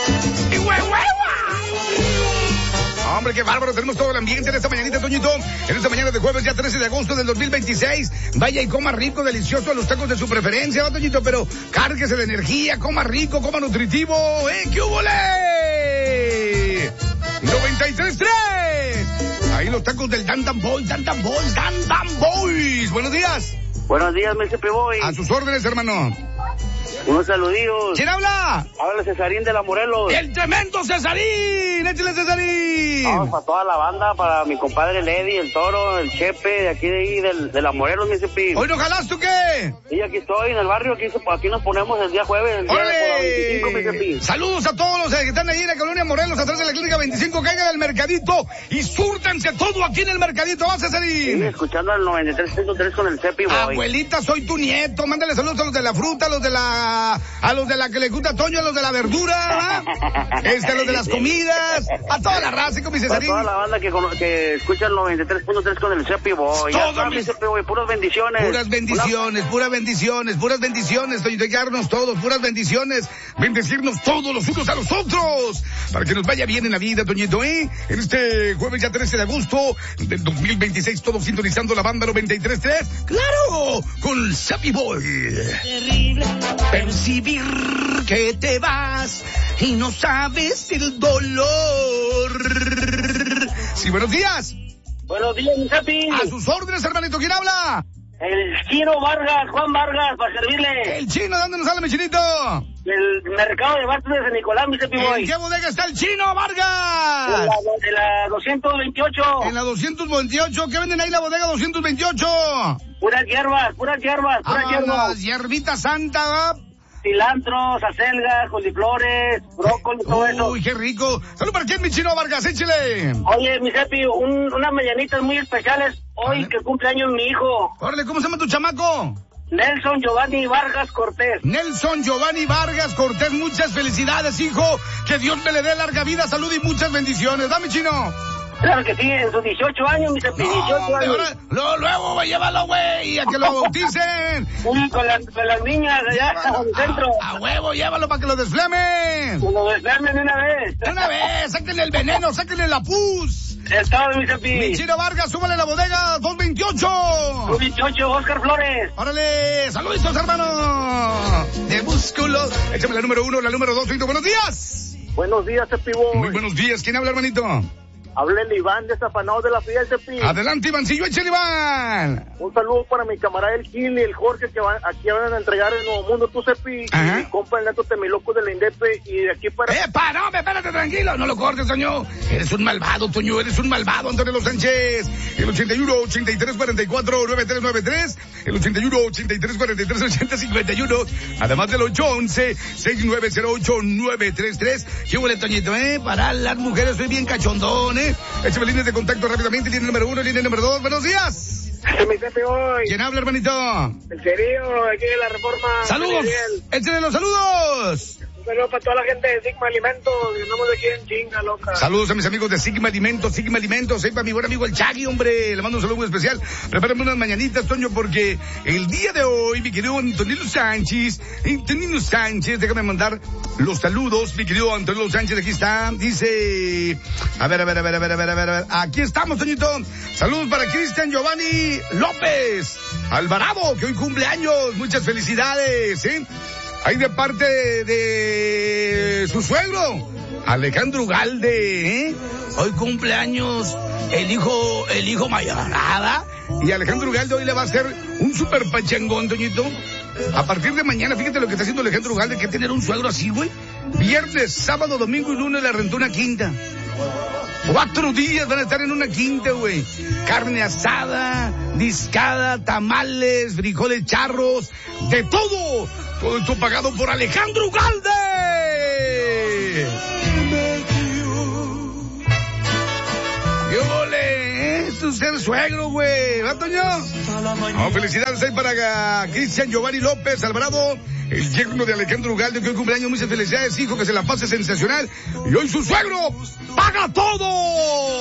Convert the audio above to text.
¡Y huehueva! Hombre, qué bárbaro, tenemos todo el ambiente en esta mañanita, Toñito. En esta mañana de jueves, ya 13 de agosto del 2026. Vaya y coma rico, delicioso, a los tacos de su preferencia, ¿va, Toñito? Pero cárguese de energía, coma rico, coma nutritivo. ¡Qué húbole! 93.3. Ahí los tacos del Dan Boys. Buenos días. Buenos días, mi Boy. A sus órdenes, hermano. Unos saludillos. ¿Quién habla? Habla Cesarín de la Morelos. ¡El tremendo Cesarín! ¡Échale, Cesarín! Vamos para toda la banda, para mi compadre Lady, el Toro, el Chepe, de aquí de la Morelos, mi Cepi. ¿Hoy no jalaste o qué? Sí, aquí estoy en el barrio, aquí nos ponemos el día jueves, el día de la 25, mi Cepi. Saludos a todos los que están ahí en la colonia Morelos, atrás de la clínica 25, caigan al mercadito y súrtanse todo aquí en el mercadito, ¿va, Cesarín? Sí, escuchando al 93.3 con el Cepi, boy. Abuelita, soy tu nieto, mándale saludos a los de la fruta, a los de la que le gusta Toño, a los de la verdura, a los de las comidas, a toda la raza, con mi Cesarín. A toda la banda que escucha el 93.3 con el Cepi, boy. Todo mi Cepi, boy, puras bendiciones. Puras bendiciones, Toño, llegarnos todos, puras bendiciones, bendecirnos todos los unos a los otros, para que nos vaya bien en la vida, Toñito, En este jueves ya 13 de agosto del 2026, todos sintonizando la banda 93.3, claro, con el Cepi Boy. Terrible. Percibir que te vas y no sabes el dolor. Sí, buenos días. Buenos días, mi Cepi. A sus órdenes, hermanito, ¿quién habla? El Chino Vargas, Juan Vargas, para servirle. El Chino, ¿dónde nos sale, mi chinito? El mercado de Bastos de San Nicolás, mi Cepi, boy. ¿En qué bodega está el Chino Vargas? De la 228. En la 228, ¿qué venden ahí en la bodega 228? Puras hierbas. Las hierbitas santa, cilantro, acelgas, coliflores, brócoli, todo eso. Uy, qué rico. Salud para quién, mi Chino Vargas, échale. Oye, mi Cepi, unas mañanitas muy especiales hoy que cumple años mi hijo. Órale, ¿cómo se llama tu chamaco? Nelson Giovanni Vargas Cortés. Nelson Giovanni Vargas Cortés, muchas felicidades, hijo. Que Dios me le dé larga vida, salud y muchas bendiciones. Dame, Chino. Claro que sí, en sus 18 años, mi Cepi, 18 años. Luego, güey, llévalo, güey, a que lo bauticen. Con las niñas allá al centro. A huevo, llévalo para que lo desflamen. Que lo desflamen una vez. Una vez, sáquenle el veneno, sáquenle la pus. Estado, mi Cepi. Mi Chino Vargas, súbale la bodega 228. 228, Oscar Flores. Órale, saluditos, hermano. De músculos. Échame la número 1, la número 2, buenos días. Buenos días, Cepi, boy. Muy buenos días, ¿quién habla, hermanito? Habla el Iván de Zapanao de la Fiel, Cepi. Adelante, Ivancillo, échale, Iván. Un saludo para mi camarada el Gil y el Jorge que aquí van a entregar el Nuevo Mundo, tú, Cepi. Ajá. Y mi compa el Neto Temiloco de la Indepe y de aquí para... ¡Epa! No, espérate, tranquilo, no lo cortes, Toño. Eres un malvado, Toño, eres un malvado, Antonio Sánchez. El 81-83-44-9393. El 81-83-43-80-51. Además del 811-6908-933. ¿Qué huele, Toñito, Para las mujeres soy bien cachondón, Échame líneas de contacto rápidamente, línea número 1, línea número 2. Buenos días. Mi Cepi, hoy. ¿Quién habla, hermanito? El Cerío, aquí de la Reforma. ¡Saludos! ¡Échale los saludos! Un saludo para toda la gente de Sigma Alimentos, que andamos aquí en chinga, loca. Saludos a mis amigos de Sigma Alimentos, para mi buen amigo el Chagui, hombre, le mando un saludo muy especial. Prepárame unas mañanitas, Toño, porque el día de hoy, mi querido Antonio Sánchez, déjame mandar los saludos, mi querido Antonio Sánchez, aquí está, dice, a ver, aquí estamos, Toñito. Saludos para Cristian Giovanni López Alvarado, que hoy cumple años, muchas felicidades, Ahí de parte de su suegro, Alejandro Ugalde, Hoy cumpleaños el hijo Mayorada. Y Alejandro Ugalde hoy le va a hacer un super pachangón, Toñito. A partir de mañana, fíjate lo que está haciendo Alejandro Ugalde, que tener un suegro así, güey. Viernes, sábado, domingo y lunes le rentó una quinta. 4 días van a estar en una quinta, güey. Carne asada, discada, tamales, frijoles charros, de todo. Todo esto pagado por Alejandro Ugalde. ¡Qué ole! Es tu ser suegro, güey. ¿Va, Toño? No, felicidades ahí para Cristian Giovanni López Alvarado, el yerno de Alejandro Ugalde, que hoy cumpleaños. Muchas felicidades, hijo, que se la pase sensacional. Y hoy su suegro paga todo.